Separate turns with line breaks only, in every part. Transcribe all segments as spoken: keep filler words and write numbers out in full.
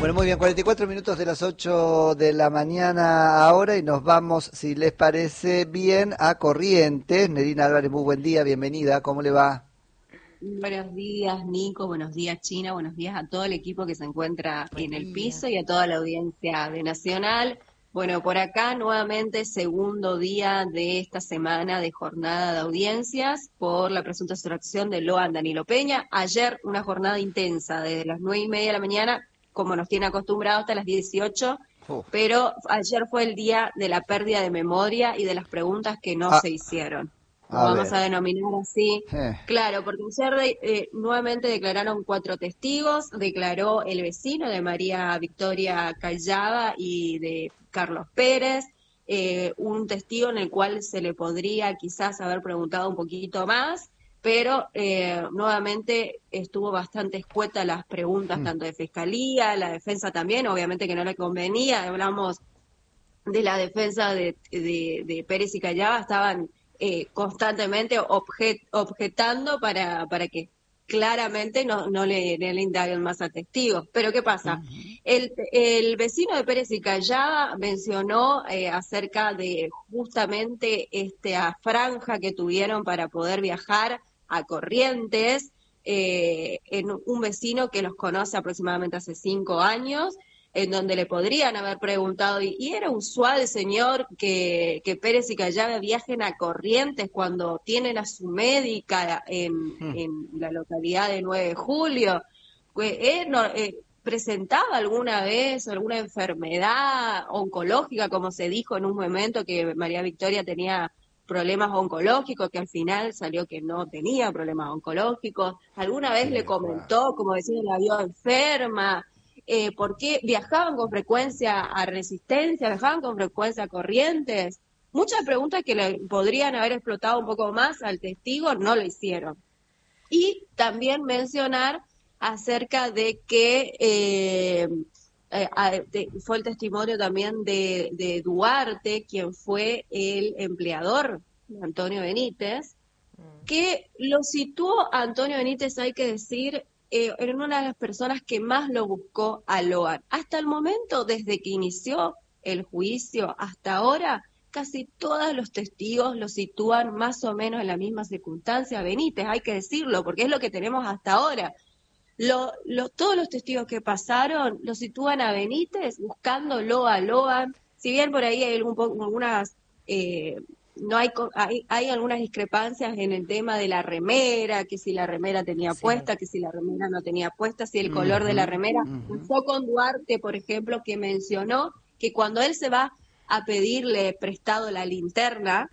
Bueno, muy bien, cuarenta y cuatro minutos de las ocho de la mañana ahora y nos vamos, si les parece bien, a Corrientes. Nerina Álvarez, muy buen día, bienvenida, ¿cómo le va?
Buenos días, Nico, buenos días, China, buenos días a todo el equipo que se encuentra
Buen
en el
día.
piso y a toda la audiencia de Nacional. Bueno, por acá nuevamente segundo día de esta semana de jornada de audiencias por la presunta sustracción de Loan Danilo Peña. Ayer una jornada intensa, desde las nueve y media de la mañana, como nos tiene acostumbrados, hasta las dieciocho,
Uf.
pero ayer fue el día de la pérdida de memoria y de las preguntas que no
Ah,
se hicieron. Lo
a
vamos
ver.
a denominar así.
Eh,
Claro, porque ayer de- eh, nuevamente declararon cuatro testigos, declaró el vecino de María Victoria Callada y de Carlos Pérez, eh, un testigo en el cual se le podría quizás haber preguntado un poquito más, pero eh, nuevamente estuvo bastante escueta las preguntas
mm,
tanto de fiscalía, la defensa también, obviamente que no le convenía, hablamos de la defensa de, de, de Pérez y Callaba, estaban eh, constantemente objet, objetando para, para que claramente no, no le, no le indaguen más a testigos. Pero ¿qué pasa?
ujú.
El, el vecino de Pérez y Callaba mencionó eh, acerca de justamente esta franja que tuvieron para poder viajar a Corrientes, eh, en un vecino que los conoce aproximadamente hace cinco años, en donde le podrían haber preguntado, y, y era usual, señor, que, que Pérez y Callada viajen a Corrientes cuando tienen a su médica en,
Mm.
en la localidad de nueve de julio. Pues, él no, eh, presentaba alguna vez alguna enfermedad oncológica, como se dijo en un momento que María Victoria tenía problemas oncológicos, que al final salió que no tenía problemas oncológicos. Alguna vez le
Sí, claro.
comentó, como decía, la vio enferma. Eh, ¿por qué viajaban con frecuencia a Resistencia, viajaban con frecuencia a Corrientes? Muchas preguntas que le podrían haber explotado un poco más al testigo no lo hicieron. Y también mencionar acerca de que eh, eh, a- de- fue el testimonio también de, de Duarte, quien fue el empleador de Antonio Benítez, que lo situó a Antonio Benítez, hay que decir, eh, en una de las personas que más lo buscó a Loan. Hasta el momento, desde que inició el juicio hasta ahora, casi todos los testigos lo sitúan más o menos en la misma circunstancia. Benítez, hay que decirlo, porque es lo que tenemos hasta ahora. Lo, lo, todos los testigos que pasaron lo sitúan a Benítez buscándolo a Loan. Si bien por ahí hay algún, algunas... Eh, no hay, hay, hay algunas discrepancias en el tema de la remera, que si la remera tenía
Sí.
puesta, que si la remera no tenía puesta, si el color de la
Ujú,
remera.
ujú.
Pasó con Duarte, por ejemplo, que mencionó que cuando él se va a pedirle prestado la linterna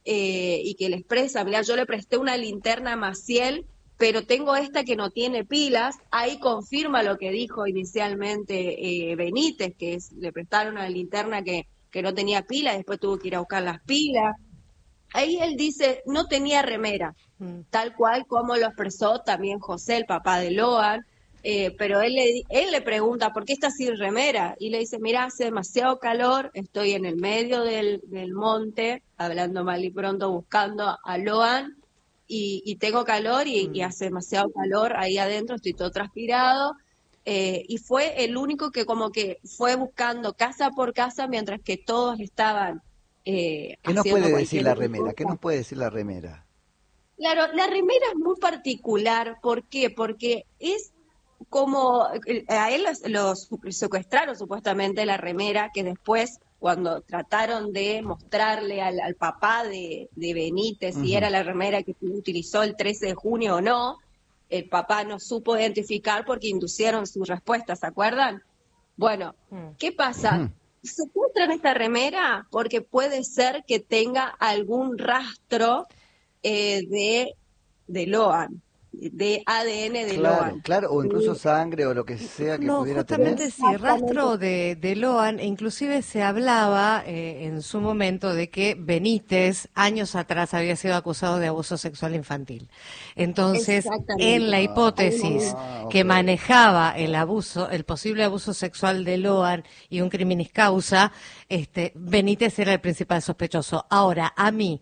eh, y que le expresa, mira, yo le presté una linterna a Maciel, pero tengo esta que no tiene pilas, ahí confirma lo que dijo inicialmente eh, Benítez, que es, le prestaron una linterna que, que no tenía pilas, después tuvo que ir a buscar las pilas. Ahí él dice, no tenía remera,
Mm.
tal cual como lo expresó también José, el papá de Loan, eh, pero él le, él le pregunta, ¿por qué está sin remera? Y le dice, mira, hace demasiado calor, estoy en el medio del, del monte, hablando mal y pronto, buscando a Loan, y, y tengo calor y, y
Mm.
hace demasiado calor ahí adentro, estoy todo transpirado, eh, y fue el único que como que fue buscando casa por casa mientras que todos estaban eh,
¿Qué nos
haciendo
puede decir
cualquier
la
otra
remera? ¿Qué
cosa.
nos puede decir la remera?
Claro, la remera es muy particular. ¿Por qué? Porque es como eh, a él los, los secuestraron supuestamente la remera, que después cuando trataron de mostrarle al, al papá de, de Benítez si
Ujú.
era la remera que utilizó el trece de junio o no, el papá no supo identificar porque inducieron su respuesta, ¿se acuerdan? Bueno,
Mm.
¿qué pasa?
Ujú.
Secuestran esta remera porque puede ser que tenga algún rastro eh, de, de Loan, de A D N de
Claro,
Loan.
claro, o incluso
Y
sangre o lo que sea que
No,
pudiera tener.
justamente sí,
exactamente,
rastro de, de Loan, e inclusive se hablaba eh, en su momento de que Benítez años atrás había sido acusado de abuso sexual infantil. Entonces, en
exactamente.
la
Hay una-
hipótesis
Ah,
que
ok.
manejaba el abuso, el posible abuso sexual de Loan y un criminis causa, este, Benítez era el principal sospechoso. Ahora, a mí,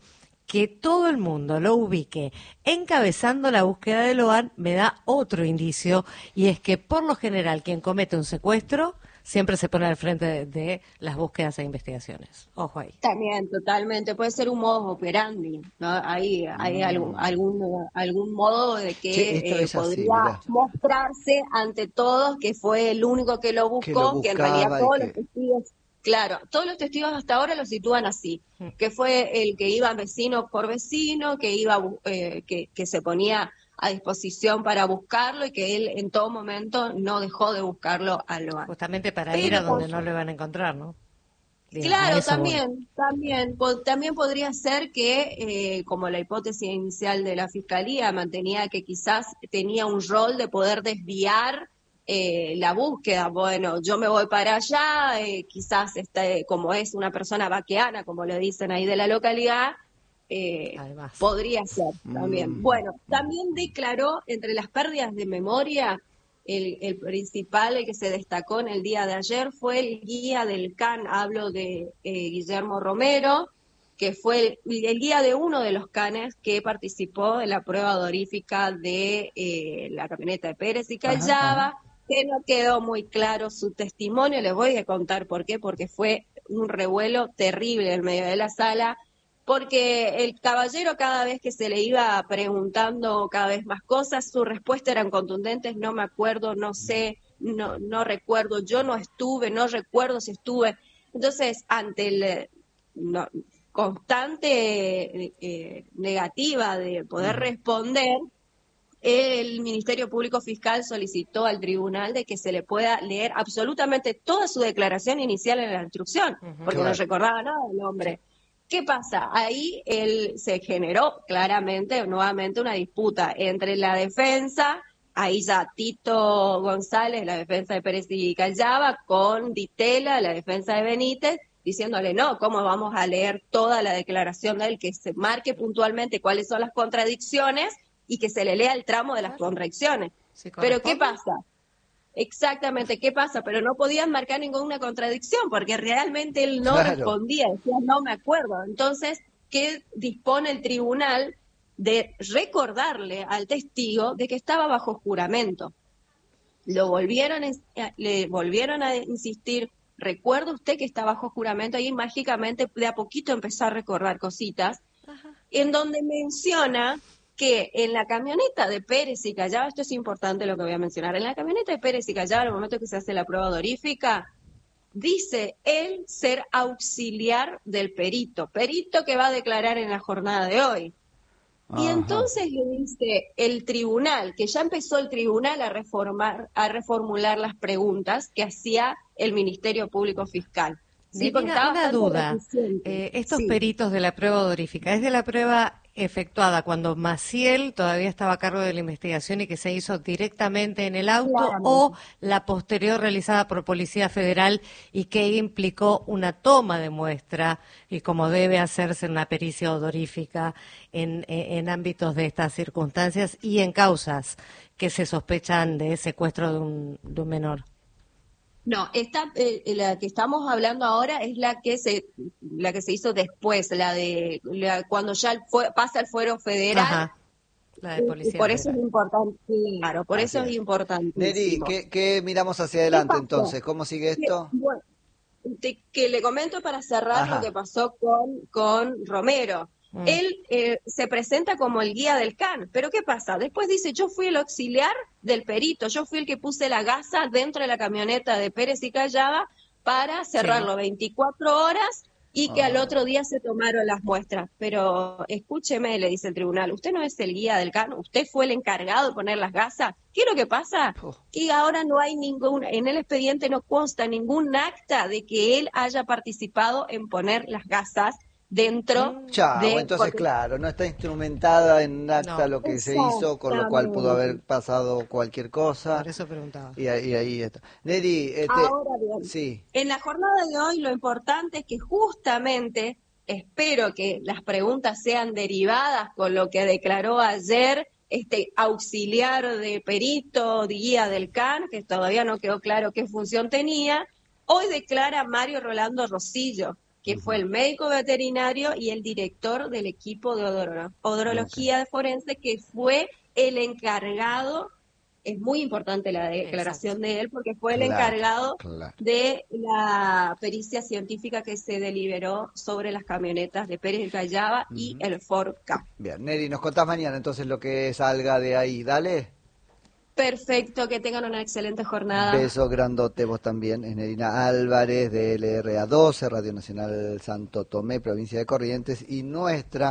que todo el mundo lo ubique encabezando la búsqueda de Loan me da otro indicio, y es que por lo general quien comete un secuestro siempre se pone al frente de, de las búsquedas e investigaciones. Ojo ahí.
También, totalmente. Puede ser un modo operandi, ¿no? Hay, hay
Mm.
algún, algún, algún modo de que
Sí, esto
eh,
es así,
podría
mirá.
mostrarse ante todos que fue el único que lo buscó,
Que
que,
lo
en realidad
buscaba y
todos
que-
los testigos, claro, todos los testigos hasta ahora lo sitúan así,
Mm.
que fue el que iba vecino por vecino, que iba, bu- eh, que, que se ponía a disposición para buscarlo y que él en todo momento no dejó de buscarlo a Loan.
Justamente para
Pero
ir a donde
con-
no lo iban a encontrar, ¿no? Digo, a
Claro,
eso voy.
también, también, po- también podría ser que, eh, como la hipótesis inicial de la fiscalía mantenía que quizás tenía un rol de poder desviar eh, la búsqueda. Bueno, yo me voy para allá, eh, quizás este, como es una persona vaqueana, como le dicen ahí de la localidad, eh,
Además.
podría ser también.
Mm.
Bueno, también declaró entre las pérdidas de memoria. El, el principal, el que se destacó en el día de ayer, fue el guía del C A N, hablo de eh, Guillermo Romero, que fue el, el guía de uno de los canes que participó en la prueba odorífica de eh, la camioneta de Pérez y Callaba,
Ajá,
que no quedó muy claro su testimonio. Les voy a contar por qué, porque fue un revuelo terrible en medio de la sala, porque el caballero cada vez que se le iba preguntando cada vez más cosas, sus respuestas eran contundentes: no me acuerdo, no sé, no, no recuerdo, yo no estuve, no recuerdo si estuve. Entonces, ante el no, constante eh, eh, negativa de poder
Ujú.
responder, el Ministerio Público Fiscal solicitó al tribunal de que se le pueda leer absolutamente toda su declaración inicial en la instrucción,
Ujú.
porque
Claro.
no recordaba nada el hombre. ¿Qué pasa? Ahí él, se generó claramente, nuevamente, una disputa entre la defensa, ahí ya Tito González, la defensa de Pérez y Callaba, con Ditela, la defensa de Benítez, diciéndole: no, ¿cómo vamos a leer toda la declaración de él? Que se marque puntualmente cuáles son las contradicciones y que se le lea el tramo de las
Claro.
contradicciones.
Si
Pero ¿qué
corresponde.
pasa? Exactamente, ¿qué pasa? Pero no podían marcar ninguna contradicción porque realmente él no
Claro.
respondía, decía: no me acuerdo. Entonces, ¿qué dispone el tribunal? De recordarle al testigo de que estaba bajo juramento. Lo volvieron, a- le volvieron a insistir: ¿recuerda usted que está bajo juramento? Y mágicamente de a poquito empezó a recordar cositas,
Ajá.
en donde menciona que en la camioneta de Pérez y Callaba, esto es importante lo que voy a mencionar, en la camioneta de Pérez y Callaba, al momento que se hace la prueba odorífica, dice él ser auxiliar del perito, perito que va a declarar en la jornada de hoy. Y
Ajá.
entonces le dice el tribunal, que ya empezó el tribunal a reformar, a reformular las preguntas que hacía el Ministerio Público Fiscal. Sí, porque
Medina,
estaba
una
bastante
duda.
reticente.
Eh, estos
Sí.
peritos de la prueba odorífica, ¿es de la prueba efectuada cuando Maciel todavía estaba a cargo de la investigación y que se hizo directamente en el auto,
Claramente.
o la posterior realizada por Policía Federal y que implicó una toma de muestra, y como debe hacerse una pericia odorífica en, en, en ámbitos de estas circunstancias y en causas que se sospechan de secuestro de un, de un menor?
No, esta, eh, la que estamos hablando ahora es la que se, la que se hizo después, la de la- cuando ya el fue- pasa el fuero federal.
Ajá, la de
Y- y
Policía
por eso es
Federal.
importante, claro, por
Así
eso es
es.
importantísimo.
Neri, ¿qué, qué miramos hacia
¿Qué
adelante
pasó?
entonces? ¿Cómo sigue
Que,
esto?
bueno, te- que le comento para cerrar
Ajá.
lo que pasó con, con Romero.
Mm.
Él eh, se presenta como el guía del C A N, pero ¿qué pasa? Después dice: yo fui el auxiliar del perito, yo fui el que puse la gasa dentro de la camioneta de Pérez y Callaba para cerrarlo veinticuatro horas y que al
Ah.
otro día se tomaron las muestras. Pero escúcheme, le dice el tribunal, usted no es el guía del C A N, usted fue el encargado de poner las gasas. ¿Qué es lo que pasa?
Puh.
Que ahora no hay ningún, en el expediente no consta ningún acta de que él haya participado en poner las gasas dentro
Chao,
de...
entonces
porque-
claro, no está instrumentada en acta
No.
lo que se hizo, con lo cual pudo haber pasado cualquier cosa.
Por eso preguntaba.
Y ahí, ahí está. Neri, este,
Ahora bien,
sí,
en la jornada de hoy lo importante es que justamente espero que las preguntas sean derivadas con lo que declaró ayer este auxiliar de perito, de guía del C A N, que todavía no quedó claro qué función tenía. Hoy declara Mario Rolando Rosillo, que fue el médico veterinario y el director del equipo de odoro- odorología forense, que fue el encargado. Es muy importante la declaración Exacto. de él, porque fue el claro, encargado claro. de la pericia científica que se deliberó sobre las camionetas de Pérez de Callaba uh-huh. y el Ford Ka.
Bien, Neri, nos contás mañana entonces lo que salga de ahí, dale.
Perfecto, que tengan una excelente jornada.
Beso grandote, vos también, es Nerina Álvarez de L R A doce, Radio Nacional Santo Tomé, provincia de Corrientes, y nuestra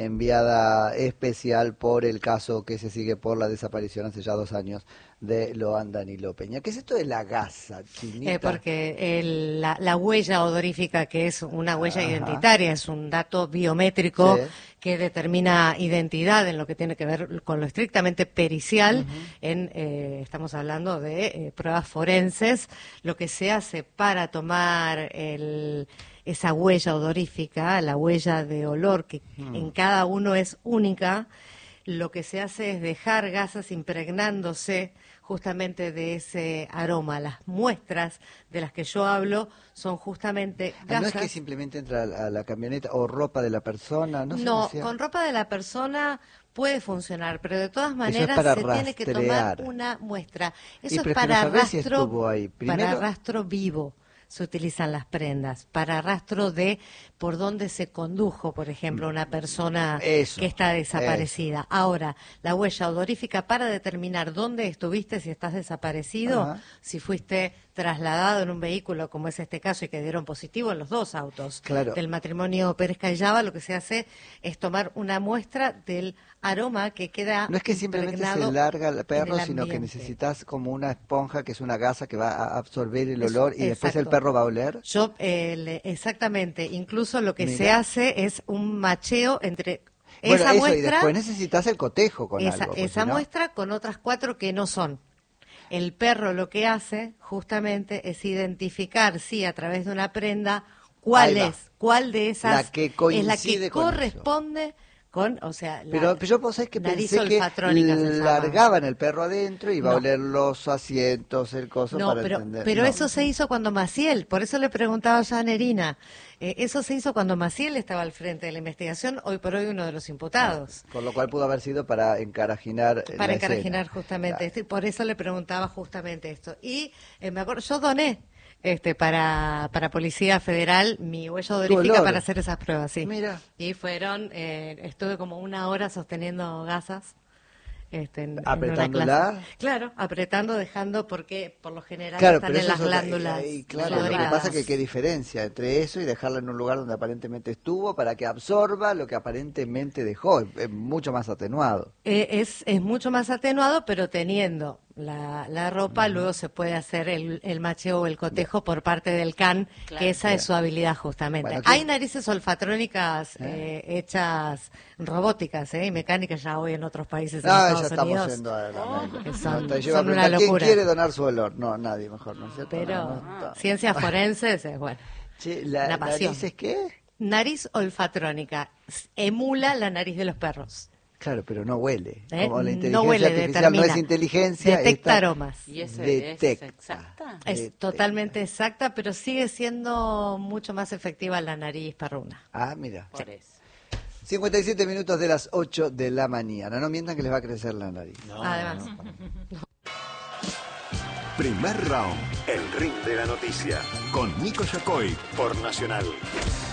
enviada especial por el caso que se sigue por la desaparición hace ya dos años de Loan Danilo Peña. ¿Qué es esto de la gasa, Chinita?
Eh, porque el, la, la huella odorífica, que es una huella Ajá. identitaria, es un dato biométrico sí. que determina identidad en lo que tiene que ver con lo estrictamente pericial. Uh-huh. en eh, estamos hablando de eh, pruebas forenses. Lo que se hace para tomar el esa huella odorífica, la huella de olor, que mm. en cada uno es única, lo que se hace es dejar gasas impregnándose justamente de ese aroma. Las muestras de las que yo hablo son justamente gasas.
Ah, ¿no es que simplemente entra a la camioneta o ropa de la persona? No,
no
sé
con ropa de la persona puede funcionar, pero de todas maneras se rastrear. tiene que tomar una muestra. Eso
y
es para
no
rastro,
si ahí. Primero...
para rastro vivo. Se utilizan las prendas para rastro de por dónde se condujo, por ejemplo, una persona
eso,
que está desaparecida.
Eso.
Ahora, la huella odorífica para determinar dónde estuviste, si estás desaparecido, Ajá. si fuiste trasladado en un vehículo, como es este caso, y que dieron positivo en los dos autos
claro.
del matrimonio Pérez Callaba, lo que se hace es tomar una muestra del aroma que queda
No es que simplemente se larga el perro, sino que necesitas como una esponja, que es una gasa que va a absorber el olor, es, y después exacto. el perro va a oler.
Yo, eh, le, exactamente, incluso lo que
Mira.
se hace es un macheo entre
bueno,
esa
eso,
muestra...
y después necesitas el cotejo con
esa,
algo.
Esa
si no...
muestra con otras cuatro que no son. El perro lo que hace justamente es identificar, sí, a través de una prenda, cuál es, cuál de esas
la que
es la que corresponde...
Eso.
Con, o sea, la
pero, pero yo vos sabés que pensé que largaban el perro adentro y iba no. a oler los asientos, el coso
no,
para
pero,
entender.
Pero
no.
eso se hizo cuando Maciel, por eso le preguntaba yo a Nerina, eh, eso se hizo cuando Maciel estaba al frente de la investigación, hoy por hoy uno de los imputados.
Con lo cual pudo haber sido para encarajinar
Para
la
encarajinar
escena.
justamente
Claro.
esto, y por eso le preguntaba justamente esto. Y eh, me acuerdo, yo doné Este, para, para Policía Federal mi huella odorífica para hacer esas pruebas, sí.
Mira.
Y fueron, eh, estuve como una hora sosteniendo gasas. Este, en,
¿Apretándola?
En una claro, apretando, dejando, porque por lo general
claro,
están en las
otra,
glándulas.
Y, y, claro, lo que pasa es que qué diferencia entre eso y dejarla en un lugar donde aparentemente estuvo para que absorba lo que aparentemente dejó. Es, es mucho más atenuado.
Eh, es, es mucho más atenuado, pero teniendo la, la ropa, uh-huh. luego se puede hacer el, el macheo o el cotejo Bien. por parte del C A N, claro. que esa Bien. es su habilidad justamente. Bueno, hay narices olfatrónicas ¿Eh? Eh, hechas robóticas ¿eh? y mecánicas ya hoy en otros países en
ah,
Estados
ya estamos
Unidos.
Yendo a la
oh, que son,
no,
son una locura.
¿Quién quiere donar su olor? No, nadie, mejor, ¿no es cierto?
Pero
no, no,
ciencias forenses es bueno.
Che, la,
una pasión.
¿Nariz es qué?
Nariz olfatrónica. Emula la nariz de los perros.
Claro, pero no huele.
¿Eh?
Como la inteligencia
no huele,
artificial
determina.
no es inteligencia.
Detecta aromas.
¿Y eso
detecta.
es exacta?
Es
detecta.
totalmente exacta, pero sigue siendo mucho más efectiva la nariz perruna.
Ah, mira.
Por eso.
cincuenta y siete minutos de las ocho de la mañana. No mientan que les va a crecer la nariz.
No, Además. No,
no. Primer round. El ring de la noticia. Con Nico Yacoy por Nacional.